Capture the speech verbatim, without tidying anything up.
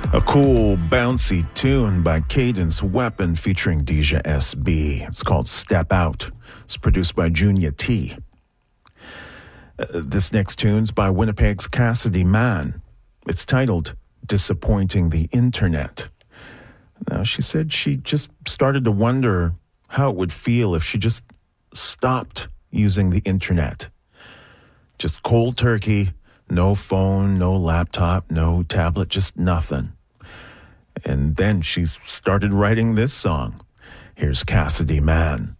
A cool, bouncy tune by Cadence Weapon featuring Deja S B. It's called Step Out. It's produced by Junior T. Uh, this next tune's by Winnipeg's Cassidy Mann. It's titled Disappointing the Internet. Now, she said she just started to wonder how it would feel if she just stopped using the internet. Just cold turkey, no phone, no laptop, no tablet, just nothing. And then she started writing this song. Here's Cassidy Mann.